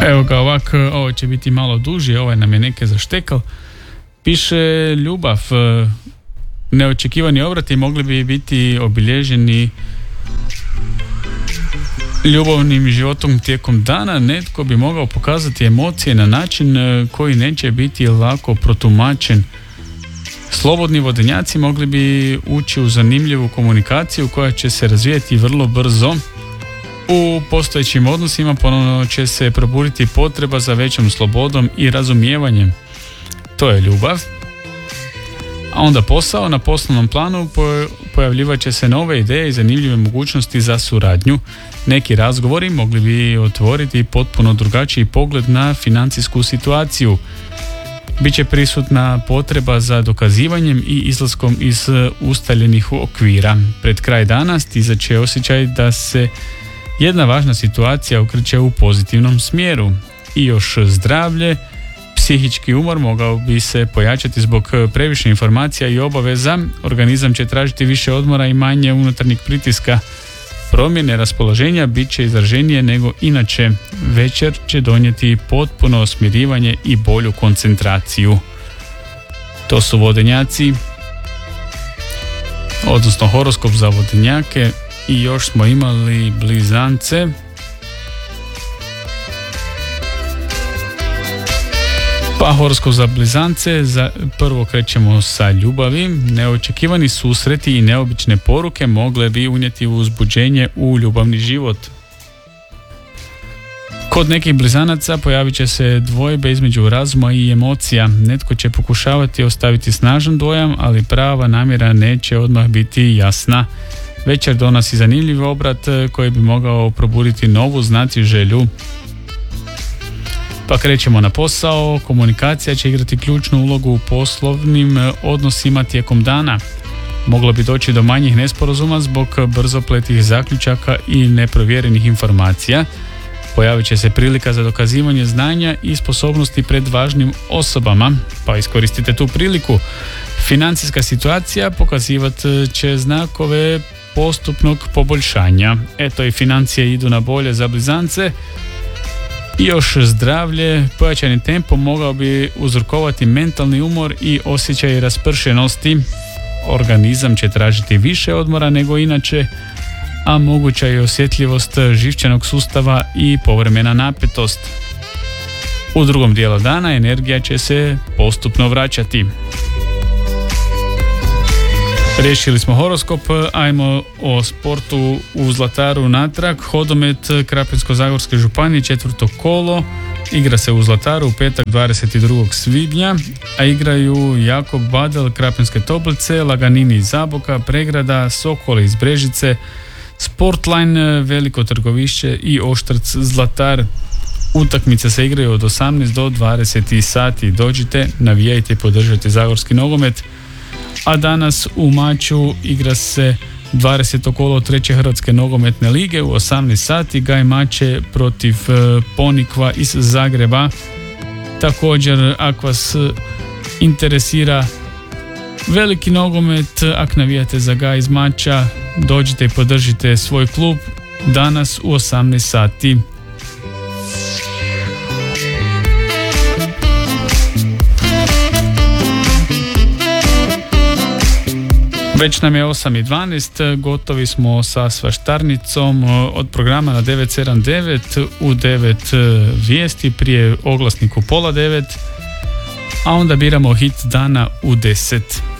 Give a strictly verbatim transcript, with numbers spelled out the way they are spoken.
Evo ga ovako, ovo će biti malo duži, ovaj nam je neke zaštekal. Piše ljubav, neočekivani obrati mogli bi biti obilježeni ljubavnim životom tijekom dana. Netko bi mogao pokazati emocije na način koji neće biti lako protumačen. Slobodni vodenjaci mogli bi ući u zanimljivu komunikaciju koja će se razvijati vrlo brzo. U postojećim odnosima ponovno će se probuditi potreba za većom slobodom i razumijevanjem. To je ljubav. A onda posao. Na poslovnom planu pojavljivat će se nove ideje i zanimljive mogućnosti za suradnju. Neki razgovori mogli bi otvoriti potpuno drugačiji pogled na financijsku situaciju. Biće prisutna potreba za dokazivanjem i izlaskom iz ustaljenih okvira. Pred kraj dana stizat će osjećaj da se jedna važna situacija okreće u pozitivnom smjeru. I još zdravlje. Psihički umor mogao bi se pojačati zbog previše informacija i obaveza. Organizam će tražiti više odmora i manje unutarnjeg pritiska. Promjene raspoloženja bit će izraženije nego inače. Večer će donijeti potpuno smirivanje i bolju koncentraciju. To su vodenjaci, odnosno horoskop za vodenjake. I još smo imali blizance. Pa horoskop za blizance, za prvo krećemo sa ljubavi. Neočekivani susreti i neobične poruke mogle bi unijeti uzbuđenje u ljubavni život. Kod nekih blizanaca pojavit će se dvojbe između razuma i emocija. Netko će pokušavati ostaviti snažan dojam, ali prava namjera neće odmah biti jasna. Večer donosi zanimljiv obrat koji bi mogao probuditi novu znatiželju. Pa krećemo na posao. Komunikacija će igrati ključnu ulogu u poslovnim odnosima tijekom dana. Moglo bi doći do manjih nesporazuma zbog brzopletih zaključaka i neprovjerenih informacija. Pojavit će se prilika za dokazivanje znanja i sposobnosti pred važnim osobama, pa iskoristite tu priliku. Financijska situacija pokazivat će znakove postupnog poboljšanja. Eto, i financije idu na bolje za blizance. I još zdravlje. Pojačani tempo mogao bi uzrokovati mentalni umor i osjećaj raspršenosti. Organizam će tražiti više odmora nego inače, a moguća je osjetljivost živčanog sustava i povremena napetost. U drugom dijelu dana energija će se postupno vraćati. Riješili smo horoskop, ajmo o sportu u Zlataru natrag. Hodomet Krapinsko-zagorske županije, četvrto kolo. Igra se u Zlataru u petak dvadeset drugog svibnja, a igraju Jakob Badel Krapinske Toplice, Laganini iz Zaboka, Pregrada, Sokol iz Brežice, Sportline Veliko Trgovišće i Oštrc Zlatar. Utakmice se igraju od osamnaest do dvadeset sati. Dođite, navijajte i podržajte zagorski nogomet. A danas u Maču igra se dvadeseto kolo treće Hrvatske nogometne lige u osamnaest sati. Gaj Mače protiv Ponikva iz Zagreba. Također, ako vas interesira veliki nogomet, ako navijate za Gaj iz Mača, dođite i podržite svoj klub danas u osamnaest sati. Već nam je osam i dvanaest, gotovi smo sa svaštarnicom. Od programa na devet sedam devet u devet vijesti, prije oglasniku pola devet, a onda biramo hit dana u deset.